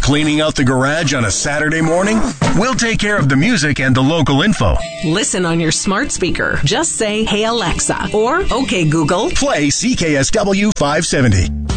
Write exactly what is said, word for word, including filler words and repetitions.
Cleaning out the garage on a Saturday morning? We'll take care of the music and the local info. Listen on your smart speaker. Just say, "Hey Alexa," or "Okay Google, play C K S W five seventy."